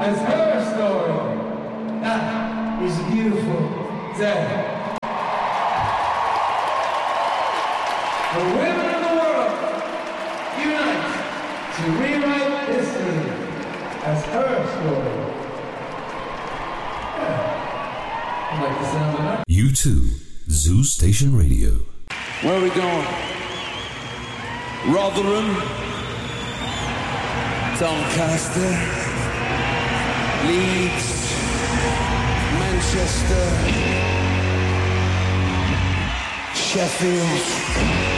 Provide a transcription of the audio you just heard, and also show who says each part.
Speaker 1: as her story. That is a beautiful day. The women of the world unite to rewrite history as her story. Yeah. I like the sound of that.
Speaker 2: U2, Zoo Station Radio.
Speaker 3: Where are we going? Rotherham, Doncaster, Leeds, Manchester, Sheffield.